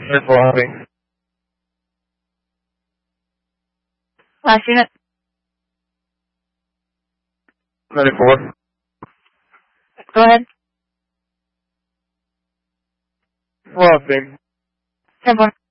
Airflow hopping. Last unit. 94. Go ahead. Well, same. 10-4.